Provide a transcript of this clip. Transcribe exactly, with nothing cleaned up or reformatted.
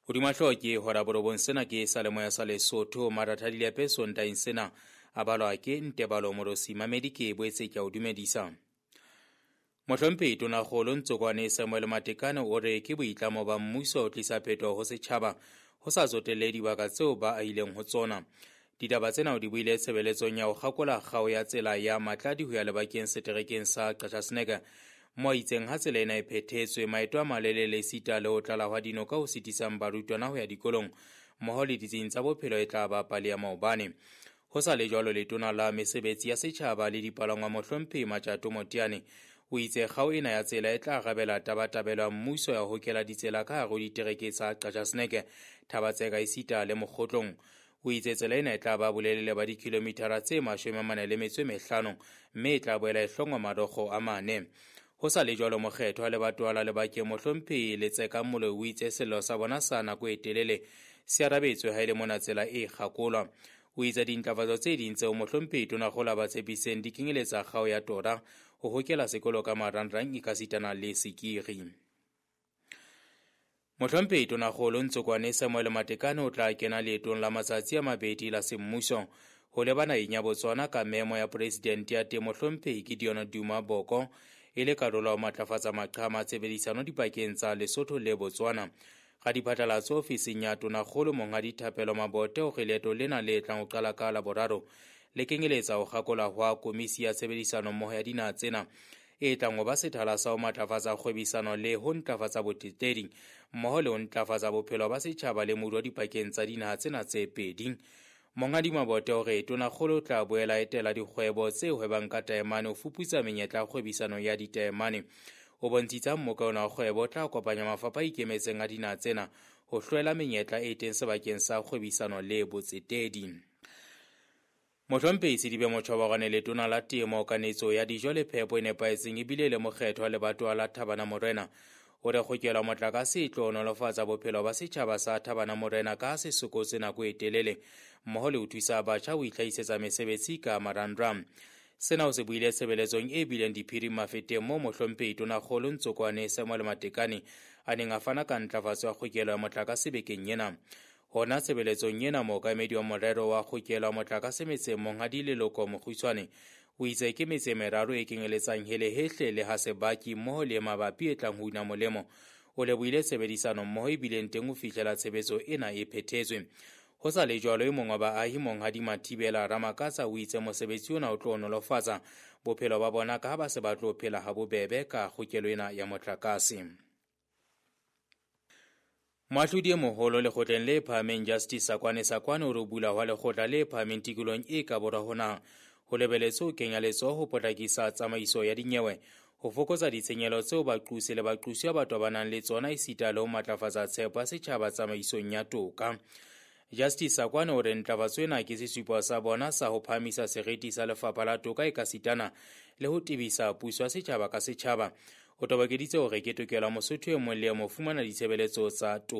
Hodima hloke hora borobong sena ke sa lemoya sa Lesotho marathadile peso ntaing sena a balwa ke Ntebalo Morosi Mamedi ke boetse ke a o dumedisa. Mohlompe Tonakgolo Ntsokwane Samuel Matekane o re ke boitlamo ba mmuso o tlisa phetoho ho setjhaba ho sa tsotelle dibaka tseo ba ahileng ho tsona. Ditaba tsena di buile tshebeletsong ya ho kgakola kgao ya tsela ya Matladi ho ya lebakeng seterekeng sa Qaqashneka mo itseng ha tsela ena e phethetswe maeto a malelele sita le ho tlala hwa dinoka ho sitisang barutwana ho ya dikolong mmoho le ditsing tsa bophelo e tla ba pale ya maobane. Ho sa le jwalo letona la mesebetsi ya setjhaba le dipalangwa Mohlompe Matjato Moteane o itse kgao ena ya tsela e tla arabela tabatabelo ya mmuso ya ho hokela ditsela ka hare ho ditereke tsa Qaqashneka, Thabatseka esita le Mokgotlong. O itse tsela ena e tla ba bolelele ba dikilomitara tse mashome a mane le metso e mehlano mme e tla boela e hlongwa madokgo a mane. Ho sa le jwalo mokgethwa le batwala le bakeng Mohlompe le Tseka Molo o itse sello sa bona sa nako e telele se arabetswe ha ile mona tsela e kgakolwa. O itse dintlafatso tse ding tseo Mohlompe Tonakgolo ba tshepiseng di kenyeletsa kgao ya Tora ho hokela sekolo ka marangrang ikasitana le sekiri. Mohlompe Tonakgolo Ntsokwane Samuel Matekane o tla kena leetong la matsatsi a mabedi la semmuso ho lebana eng ya Botswana ka memo ya president ya temo Mohlompe Gideon Duma Boko e le karolo ho matlafatsa maqhama a tshebedisano dipakeng tsa Lesotho le Botswana. Ga diphatlalatso ofising ya Tonakgolo monga dithapelo Mabote o re leeto lena le tlang ho qala ka Laboraro le kenyeletsa ho kgakola hwa komisi ya tshebedisano mmoho ya dinaha tsena e tlang ho ba sethala sa ho matlafatsa kgwebisano le ho ntlafatsa botetedi mmoho le ho ntlafatsa bophelo ba setjhaba le moruo dipakeng tsa dinaha tsena tse pedi. Mongadi Mabote o re Tonakgolo tla boela etela dikgwebo tse hwebang ka taemane ho fuputsa menyetla ya kgwebisano ya ditaemane. O bontshitsa mmokaona wa kgwebo o tla kopanya mafapha a ikemetseng a dinaha tsena ho hlwela menyetla e teng sebakeng sa kgwebisano le botsetedi. Mohlompe Sidibe Motjhobarwane letona la temo kanetso ya dijo le phepo e nepahetseng ebile le mokgethwa le batwa la Thabana Morena o re kgokela motlakase e tlo nolofatsa bophelo ba setjhaba sa Thabana Morena ka se sokotse nako e telele mmoho le ho thusa batjha ho itlhahisetsa mesebetsi ka marangrang. Sena o se buile tshebeletsong e bileng diphiri mafeteng mo Mohlompe Tonakgolo Ntsokwane Samuel Matekane a neng a fana ka ntlafatso ya kgokelo ya motlakase bekeng ena. Hona tshebeletsong ena mookamedi wa morero wa kgokelo ya motlakase metseng monghadi Leloko Mokgutshwane o itse ke metse meraro e kenyeletsang Helehehle le Hasebaki mmoho le mabapi e tlang ho una molemo. O lebohile tshebedisano mmoho e bileng teng ho fihlela tshebetso ena e phethetswe. Ho sa le jwalo e mong wa baahi monghadi Mathibela Ramakatsa o itse mosebetsi ona o tlo nolofatsa bophelo ba bona ka ha ba se ba tlo phela ha bobebe ka kgokelo ena ya motlakase. Moahlodi e moholo lekgotleng le phahameng Justice Sakwane Sakwane o re bula hwa lekgotla le phahameng tikolong e ka borwa ho naha ho lebeletse ho kenya letsoho ho potlakisa tsamaiso ya dinyewe, ho fokotsa ditshenyehelo tseo baqosi le baqosi ba batho ba nang le tsona esita le ho matlafatsa tshepo ya setjhaba tsamaisong ya toka. Justice Sakwane o re ntlafatso ena ke sesupo sa bona sa ho phahamisa seriti sa lefapha la toka e kasitana le ho tebisa puso ya setjhaba ka setjhaba. O tobokeditse hore ke tokelo Mosotho e mong le e mong fumana ditshebeletso tsa toka.